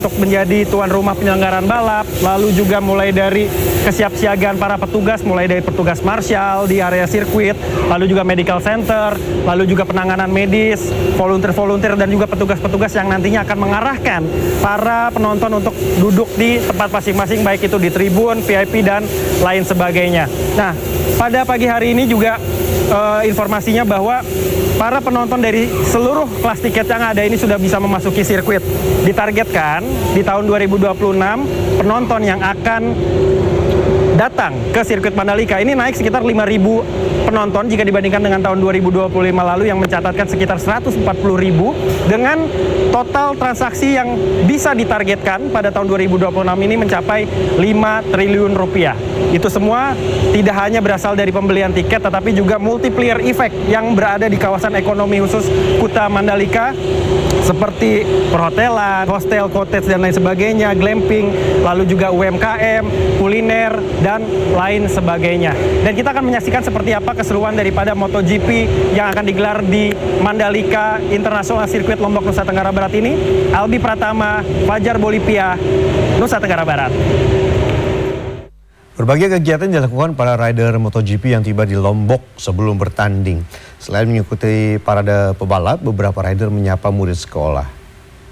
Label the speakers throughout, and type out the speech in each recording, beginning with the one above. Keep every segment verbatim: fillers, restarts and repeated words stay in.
Speaker 1: untuk menjadi tuan rumah penyelenggaraan balap, lalu juga mulai dari kesiapsiagaan para petugas, mulai dari petugas marshal di area sirkuit, lalu juga medical center, lalu juga penanganan medis, volunteer-volunteer dan juga petugas-petugas yang nantinya akan mengarahkan para penonton untuk duduk di tempat masing-masing, baik itu di tribun, V I P dan lain sebagainya. Nah, pada pagi hari ini juga uh, informasinya bahwa para penonton dari seluruh kelas tiket yang ada ini sudah bisa memasuki sirkuit. Ditargetkan di tahun dua ribu dua puluh enam penonton yang akan datang ke sirkuit Mandalika ini naik sekitar lima ribu penonton jika dibandingkan dengan tahun dua ribu dua puluh lima lalu yang mencatatkan sekitar seratus empat puluh ribu, dengan total transaksi yang bisa ditargetkan pada tahun dua ribu dua puluh enam ini mencapai lima triliun rupiah. Itu semua tidak hanya berasal dari pembelian tiket, tetapi juga multiplier effect yang berada di kawasan ekonomi khusus Kuta Mandalika, seperti perhotelan, hostel, cottage, dan lain sebagainya, glamping, lalu juga U M K M, kuliner, dan lain sebagainya. Dan kita akan menyaksikan seperti apa keseruan daripada MotoGP yang akan digelar di Mandalika International Circuit Lombok, Nusa Tenggara Barat ini. Albi Pratama, Fajar Bolivia, Nusa Tenggara Barat.
Speaker 2: Berbagai kegiatan dilakukan para rider MotoGP yang tiba di Lombok sebelum bertanding. Selain mengikuti parade pebalap, beberapa rider menyapa murid sekolah.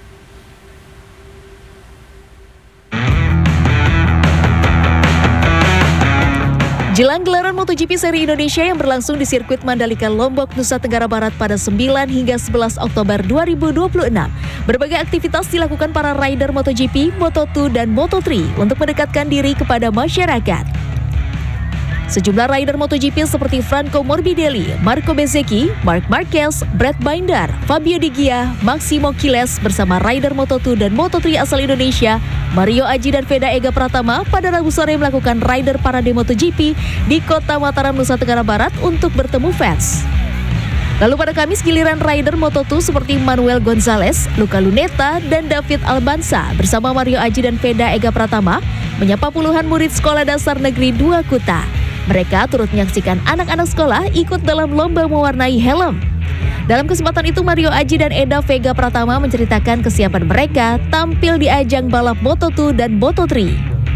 Speaker 3: Jelang gelaran MotoGP Seri Indonesia yang berlangsung di sirkuit Mandalika Lombok, Nusa Tenggara Barat pada sembilan hingga sebelas Oktober dua ribu dua puluh enam, berbagai aktivitas dilakukan para rider MotoGP, Moto dua, dan Moto tiga untuk mendekatkan diri kepada masyarakat. Sejumlah rider MotoGP seperti Franco Morbidelli, Marco Bezzecchi, Marc Marquez, Brad Binder, Fabio Di Gia, Maximo Quiles bersama rider Moto dua dan Moto tiga asal Indonesia, Mario Aji dan Veda Ega Pratama pada Rabu sore melakukan rider parade MotoGP di Kota Mataram, Nusa Tenggara Barat untuk bertemu fans. Lalu pada Kamis, giliran rider Moto dua seperti Manuel Gonzalez, Luca Luneta, dan David Albansa bersama Mario Aji dan Veda Ega Pratama menyapa puluhan murid sekolah dasar negeri dua Kuta. Mereka turut menyaksikan anak-anak sekolah ikut dalam lomba mewarnai helm. Dalam kesempatan itu, Mario Aji dan Eda Vega Pratama menceritakan kesiapan mereka tampil di ajang balap Moto dua dan Moto tiga.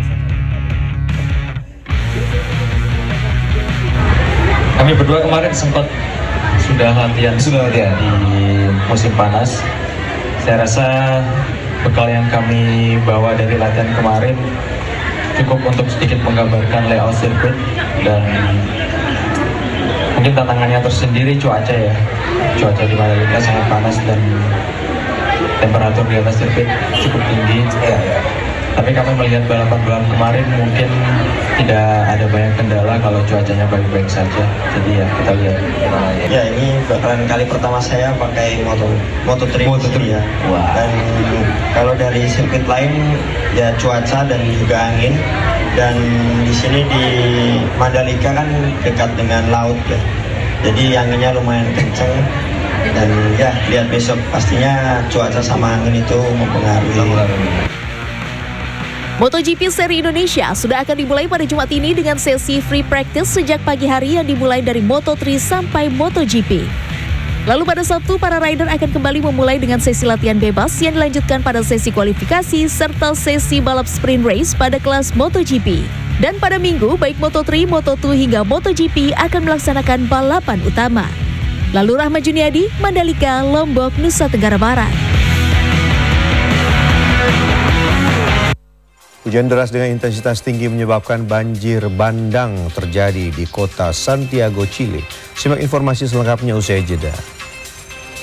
Speaker 4: Kami berdua kemarin sempat sudah latihan sudah latihan di musim panas. Saya rasa bekal yang kami bawa dari latihan kemarin cukup untuk sedikit menggambarkan layout sirkuit, dan mungkin tantangannya tersendiri cuaca ya. Cuaca di Mandalika sangat panas dan temperatur di atas sirkuit cukup tinggi. Ya, ya. Tapi kami melihat balapan-balapan kemarin mungkin tidak ada banyak kendala kalau cuacanya baik-baik saja. Jadi ya kita lihat.
Speaker 5: Ya, ini bakalan kali pertama saya pakai moto Moto tiga. Moto tiga ya. Wah. Dan kalau dari sirkuit lain ya cuaca dan juga angin. Dan di sini di Mandalika kan dekat dengan laut ya. Jadi anginnya lumayan kencang. Dan ya lihat besok pastinya cuaca sama angin itu mempengaruhi.
Speaker 3: MotoGP Seri Indonesia sudah akan dimulai pada Jumat ini dengan sesi free practice sejak pagi hari yang dimulai dari Moto tiga sampai MotoGP. Lalu pada Sabtu, para rider akan kembali memulai dengan sesi latihan bebas yang dilanjutkan pada sesi kualifikasi serta sesi balap sprint race pada kelas MotoGP. Dan pada Minggu, baik Moto tiga, Moto dua hingga MotoGP akan melaksanakan balapan utama. Lalu Rahma Juniadi, Mandalika, Lombok, Nusa Tenggara Barat.
Speaker 2: Hujan deras dengan intensitas tinggi menyebabkan banjir bandang terjadi di kota Santiago, Chile. Simak informasi selengkapnya usai jeda.